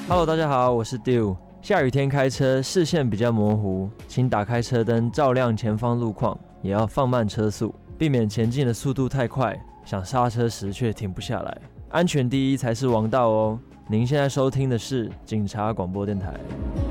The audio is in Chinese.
Hello， 大家好，我是 Dew。下雨天开车视线比较模糊，请打开车灯照亮前方路况，也要放慢车速，避免前进的速度太快，想刹车时却停不下来。安全第一才是王道哦。您现在收听的是警察广播电台。